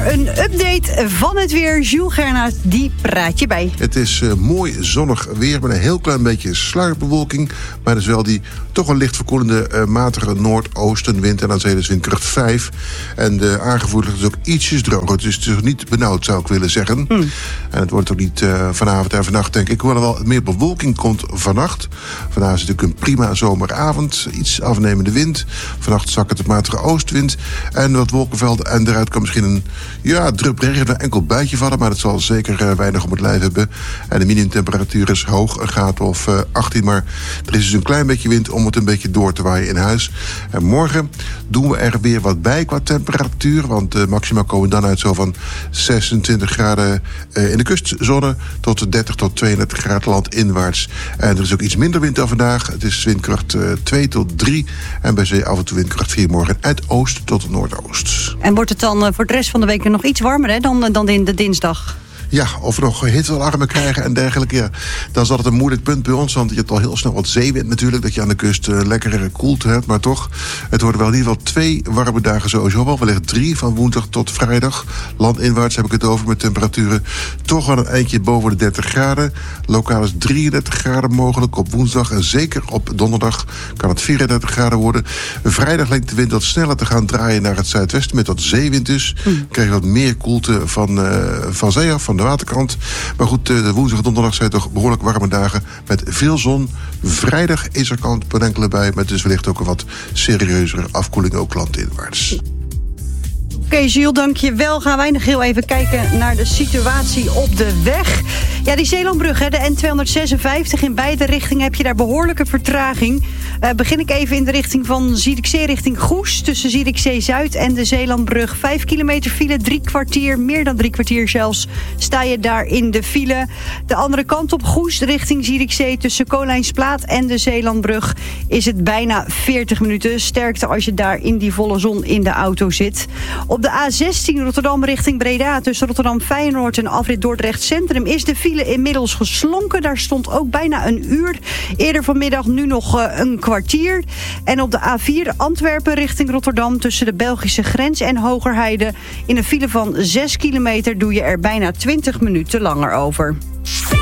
weer een update van het weer. Jules Gernaert, die praat je bij. Het is mooi zonnig weer met een heel klein beetje sluierbewolking. Maar het is wel die toch een licht verkoelende matige noordoostenwind. En aan zee is windkracht 5. En de aangevoerd ligt dus ook ietsjes droger. Het is dus niet benauwd, zou ik willen zeggen. En het wordt ook niet vanavond en vannacht, denk ik. Hoewel er wel meer bewolking komt vannacht. Vandaag is het natuurlijk een prima zomeravond. Iets afnemende wind. Vannacht zakt het op matige oostwind. En wat wolkenvelden. En eruit kan misschien een drup regen, een enkel buitje vallen. Maar dat zal zeker weinig om het lijf hebben. En de minimumtemperatuur is hoog, een graad of 18. Maar er is dus een klein beetje wind om het een beetje door te waaien in huis. En morgen doen we er weer wat bij qua temperatuur. Want de maxima komen dan uit zo van 26 graden in de kustzone tot 30 tot 32 graden landinwaarts. En er is ook iets minder wind dan vandaag. Het is windkracht 2 tot 3. En bij zee af en toe windkracht 4 morgen uit oost tot noordoost. En wordt het dan voor de rest van de week nog iets warmer dan in de dinsdag? Ja, of we nog hittealarmen krijgen en dergelijke. Ja, dan is dat een moeilijk punt bij ons. Want je hebt al heel snel wat zeewind natuurlijk. Dat je aan de kust lekkere koelte hebt. Maar toch, het worden wel in ieder geval 2 warme dagen sowieso wel. Wellicht 3 van woensdag tot vrijdag. Landinwaarts heb ik het over met temperaturen toch wel een eindje boven de 30 graden. Lokaal is 33 graden mogelijk op woensdag. En zeker op donderdag kan het 34 graden worden. Vrijdag lijkt de wind wat sneller te gaan draaien naar het zuidwesten. Met wat zeewind dus. Krijg je wat meer koelte van zee af, van de waterkant. Maar goed, de woensdag en donderdag zijn toch behoorlijk warme dagen met veel zon. Vrijdag is er kans op een enkele bij, met dus wellicht ook een wat serieuzere afkoeling ook landinwaarts. Oké, Jules, dank je wel. Gaan wij nog heel even kijken naar de situatie op de weg. Ja, die Zeelandbrug, de N256, in beide richtingen heb je daar behoorlijke vertraging. Begin ik even in de richting van Zierikzee richting Goes. Tussen Zierikzee Zuid en de Zeelandbrug. 5 kilometer file, 3 kwartier, meer dan 3 kwartier zelfs, sta je daar in de file. De andere kant op Goes, richting Zierikzee, tussen Kolijnsplaat en de Zeelandbrug, is het bijna 40 minuten. Sterkte als je daar in die volle zon in de auto zit. Op de A16 Rotterdam richting Breda, tussen Rotterdam Feyenoord en afrit Dordrecht Centrum, is de file inmiddels geslonken. Daar stond ook bijna een uur. Eerder vanmiddag nu nog een kwartier. En op de A4 Antwerpen richting Rotterdam, tussen de Belgische grens en Hogerheide, in een file van 6 kilometer doe je er bijna 20 minuten langer over.